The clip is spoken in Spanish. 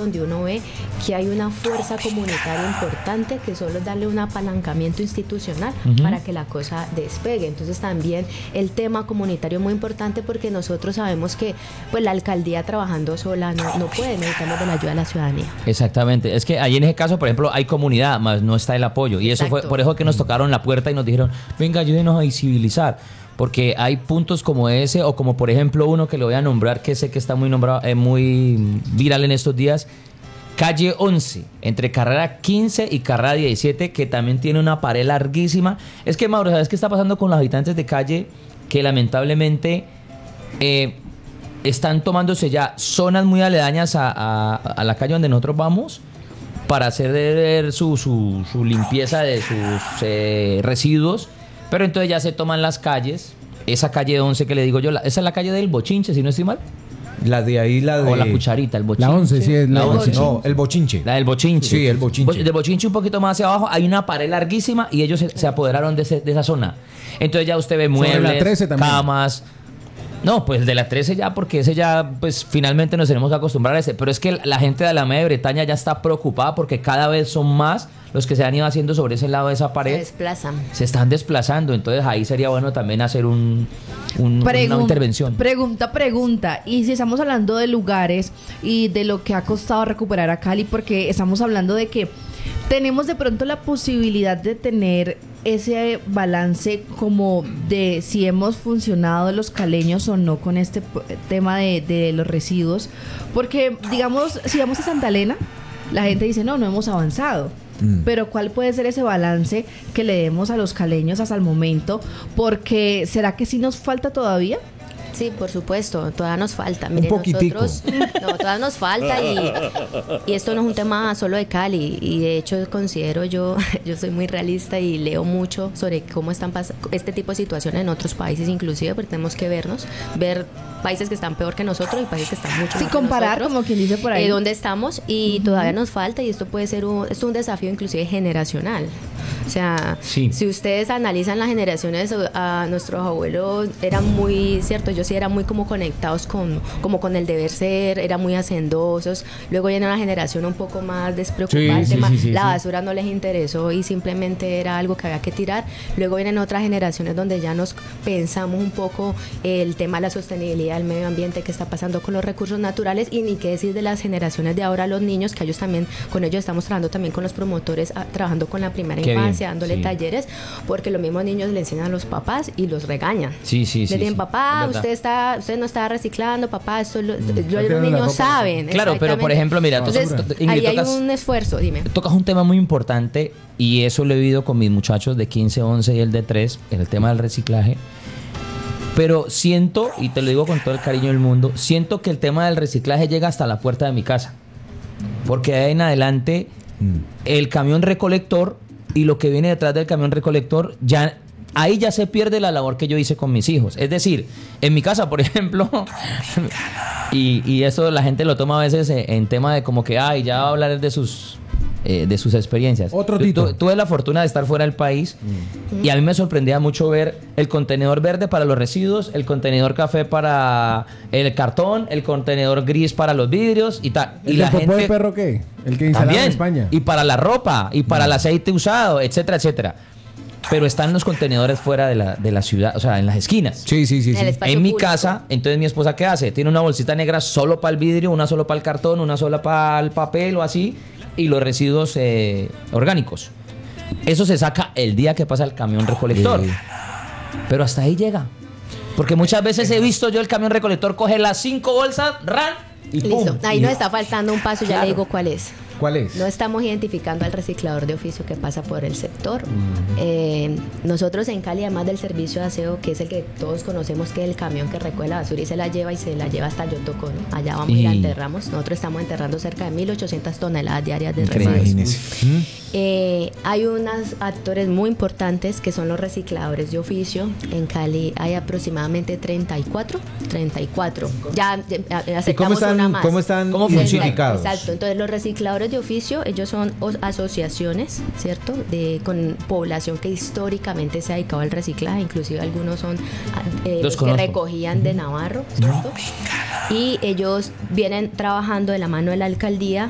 donde uno ve que hay una fuerza comunitaria importante que solo es darle un apalancamiento institucional para que la cosa despegue. Entonces también el tema comunitario es muy importante porque nosotros sabemos que pues la alcaldía trabajando sola no puede, necesitamos de la ayuda de la ciudadanía. Exactamente, es que ahí en ese caso, por ejemplo, hay comunidad, más no está el apoyo, y eso fue por eso que nos tocaron la puerta y nos dijeron, venga, ayúdenos a visibilizar, porque hay puntos como ese, o como por ejemplo uno que le voy a nombrar, que sé que está muy nombrado, muy viral en estos días, calle 11, entre carrera 15 y carrera 17, que también tiene una pared larguísima. Es que, Mauro, ¿sabes qué está pasando con los habitantes de calle? Que lamentablemente están tomándose ya zonas muy aledañas a la calle donde nosotros vamos para hacer su limpieza de sus residuos, pero entonces ya se toman las calles. Esa calle 11 que le digo yo, esa es la calle del Bochinche, si no estoy mal. La de ahí, la de... O la Cucharita, el Bochinche. La 11, sí, es la 11. No, el Bochinche. La del Bochinche. Sí, el Bochinche. Del Bochinche un poquito más hacia abajo hay una pared larguísima y ellos se apoderaron de esa zona. Entonces ya usted ve muebles, camas... No, pues de la 13 ya, porque ese ya, pues finalmente nos tenemos que acostumbrar a ese. Pero es que la gente de Alameda de Bretaña ya está preocupada porque cada vez son más los que se han ido haciendo sobre ese lado de esa pared. Se desplazan. Se están desplazando, entonces ahí sería bueno también hacer una intervención. Pregunta. Y si estamos hablando de lugares y de lo que ha costado recuperar a Cali, porque estamos hablando de que tenemos de pronto la posibilidad de tener ese balance como de si hemos funcionado los caleños o no con este tema de los residuos, porque digamos, si vamos a Santa Elena, la gente dice no hemos avanzado, pero ¿cuál puede ser ese balance que le demos a los caleños hasta el momento? Porque ¿será que sí nos falta todavía? Sí, por supuesto, todavía nos falta. Miren, un poquitico. Todavía nos falta y esto no es un tema solo de Cali, y de hecho considero yo soy muy realista y leo mucho sobre cómo están pasando este tipo de situaciones en otros países inclusive, porque tenemos que ver países que están peor que nosotros y países que están mucho mejor comparar, que nosotros, como quien dice por ahí. ¿Dónde estamos? Y todavía nos falta, y esto puede ser un desafío inclusive generacional. O sea, si ustedes analizan las generaciones, a nuestros abuelos eran muy, cierto, ellos sí eran muy como conectados con el deber ser, eran muy hacendosos. Luego viene una generación un poco más despreocupada, la basura no les interesó y simplemente era algo que había que tirar. Luego vienen otras generaciones donde ya nos pensamos un poco el tema de la sostenibilidad del medio ambiente, que está pasando con los recursos naturales, y ni qué decir de las generaciones de ahora, los niños, que ellos también, con ellos estamos trabajando también con los promotores, trabajando con la primera infancia, dándole talleres, porque los mismos niños le enseñan a los papás y los regañan. Le dicen, papá, usted no está reciclando, papá, esto los niños saben. Claro, pero por ejemplo, mira, entonces ahí hay un esfuerzo, dime. Tocas un tema muy importante, y eso lo he vivido con mis muchachos de 15, 11 y el de 3, en el tema del reciclaje. Pero siento, y te lo digo con todo el cariño del mundo, siento que el tema del reciclaje llega hasta la puerta de mi casa. Porque de ahí en adelante, el camión recolector y lo que viene detrás del camión recolector, ahí ya se pierde la labor que yo hice con mis hijos. Es decir, en mi casa, por ejemplo, y eso la gente lo toma a veces en tema de como que, ya va a hablar de sus experiencias. Tuve la fortuna de estar fuera del país, y a mí me sorprendía mucho ver el contenedor verde para los residuos, el contenedor café para el cartón, el contenedor gris para los vidrios y tal. ¿Y la gente de perro qué? El que instalaron en España. Y para la ropa, y para el aceite usado, etcétera, etcétera. Pero están los contenedores fuera de la ciudad, o sea, en las esquinas. Sí. En mi casa, entonces mi esposa, ¿qué hace? Tiene una bolsita negra solo para el vidrio, una solo para el cartón, una sola para el papel o así, y los residuos orgánicos. Eso se saca el día que pasa el camión recolector. Pero hasta ahí llega. Porque muchas veces he visto yo el camión recolector coger las 5 bolsas, y ¡pum! Listo. Ahí nos está faltando un paso, ya le digo cuál es. ¿Cuál es? No estamos identificando al reciclador de oficio que pasa por el sector. Nosotros en Cali, además del servicio de aseo, que es el que todos conocemos, que es el camión que recoge la basura y se la lleva hasta Yotocó, ¿no? Allá vamos y la enterramos. Nosotros estamos enterrando cerca de 1.800 toneladas diarias de residuos. Hay unos actores muy importantes que son los recicladores de oficio. En Cali hay aproximadamente 34. Ya aceptamos una más. ¿Cómo identificados? Exacto. Entonces los recicladores de oficio, ellos son asociaciones, ¿cierto? Con población que históricamente se ha dedicado al reciclaje, inclusive algunos son los que recogían de Navarro, ¿cierto? Y ellos vienen trabajando de la mano de la alcaldía